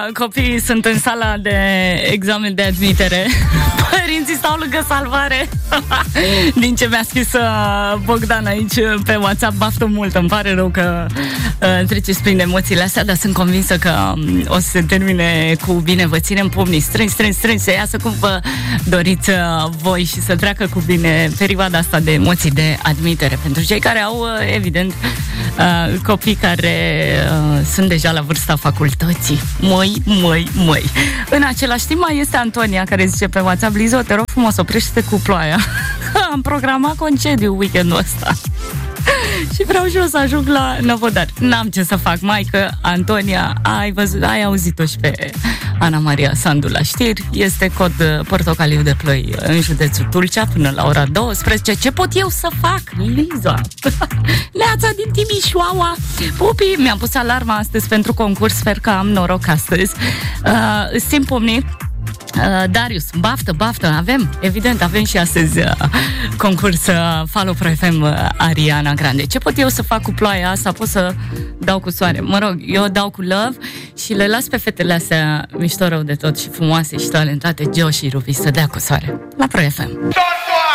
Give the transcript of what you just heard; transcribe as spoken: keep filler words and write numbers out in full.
Copiii sunt în sala de examen de admitere. Părinții stau lângă salvare. Din ce mi-a scris Bogdan aici pe WhatsApp, baftă mult, îmi pare rău că uh, treceți prin emoțiile astea, dar sunt convinsă că um, o să se termine cu bine. Vă ținem pumnii strângi, strângi, strângi, să iasă cum vă doriți uh, voi și să treacă cu bine perioada asta de emoții de admitere. Pentru cei care au, uh, evident, uh, copii care uh, sunt deja la vârsta facultății. Măi, măi, măi. În același timp mai este Antonia, care zice pe WhatsApp: Lizo, te rog frumos, oprește-te cu ploaia. Am programat concediu weekendul ăsta și vreau și eu să ajung la Năvodar. N-am ce să fac, maică. Antonia, ai văzut, ai auzit-o și pe Ana Maria Sandu la știri. Este cod portocaliu de ploi în județul Tulcea până la ora douăsprezece. Ce pot eu să fac, Liza? Neața din Timișoara. Pupi, mi-am pus alarma astăzi pentru concurs. Sper că am noroc astăzi. uh, Simt pumnii. Uh, Darius, baftă, baftă, avem, evident, avem și astăzi uh, concurs uh, Follow Pro F M, uh, Ariana Grande. Ce pot eu să fac cu ploaia asta? Pot să dau cu soare. Mă rog, eu dau cu love și le las pe fetele astea mișto rău de tot și frumoase și talentate, Geo și Ruby, să dea cu soare la Pro F M.